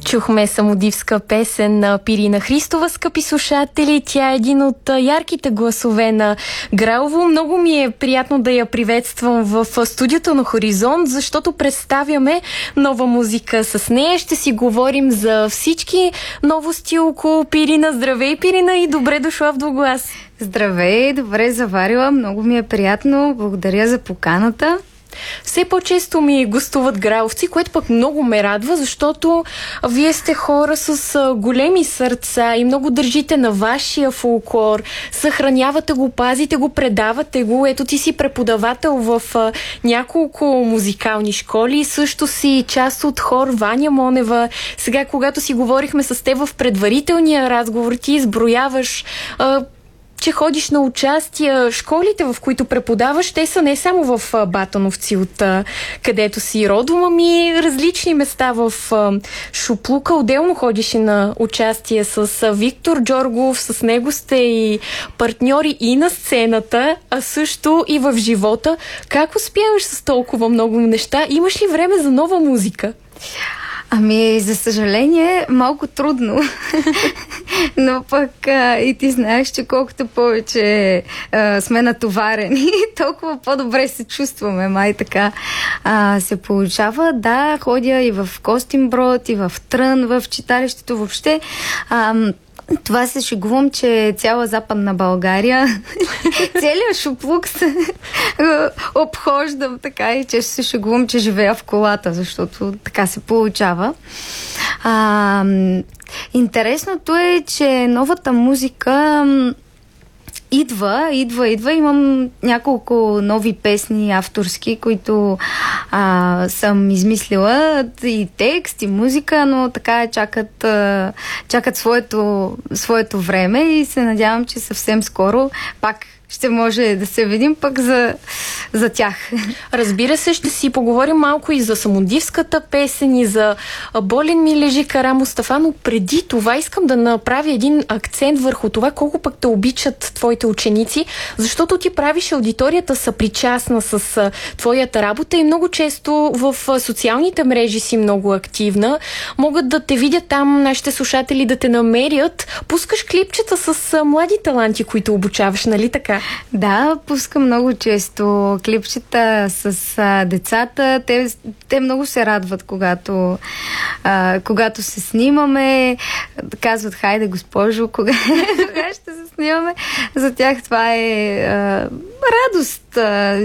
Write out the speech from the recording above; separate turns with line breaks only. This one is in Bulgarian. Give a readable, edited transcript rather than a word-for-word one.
Чухме самодивска песен на Пирина Христова, скъпи слушатели. Тя е един от ярките гласове на Гралово. Много ми е приятно да я приветствам в студиото на Хоризонт, защото представяме нова музика с нея. Ще си говорим за всички новости около Пирина. Здравей, Пирина, и добре дошла в Двуглас.
Здравей, добре заварила. Много ми е приятно. Благодаря за поканата.
Все по-често ми гостуват граловци, което пък много ме радва, защото вие сте хора с големи сърца и много държите на вашия фолклор. Съхранявате го, пазите го, предавате го. Ето, ти си преподавател в няколко музикални школи. Също си част от хор Ваня Монева. Сега, когато си говорихме с теб в предварителния разговор, ти изброяваш че ходиш на участия. Школите, в които преподаваш, те са не само в Батановци, от където си родом, ами различни места в Шуплука. Отделно ходиш и на участие с Виктор Джоргов, с него сте и партньори и на сцената, а също и в живота. Как успяваш с толкова много неща? Имаш ли време за нова музика?
Ами, за съжаление, малко трудно. Но пък и ти знаеш, че колкото повече сме натоварени, толкова по-добре се чувстваме. Май така се получава. Да, ходя и в Костинброд, и в Трън, в читалището въобще. Това се шегувам, че цяла Западна България, целият Шуплук се обхождам така и че се шегувам, че живея в колата, защото така се получава. Интересното е, че новата музика идва. Имам няколко нови песни авторски, които съм измислила, и текст, и музика, но така чакат своето време и се надявам, че съвсем скоро пак ще може да се видим пък за тях.
Разбира се, ще си поговорим малко и за самодивската песен, и за Болен ми лежи Кара Мустафа, но преди това искам да направя един акцент върху това колко пък те обичат твоите ученици, защото ти правиш аудиторията съпричастна с твоята работа и много често в социалните мрежи си много активна. Могат да те видят там нашите слушатели, да те намерят. Пускаш клипчета с млади таланти, които обучаваш, нали така?
Да, пускам много често клипчета с децата. Те много се радват, когато се снимаме. Казват: хайде, госпожо, кога ще се снимаме? За тях това е радост.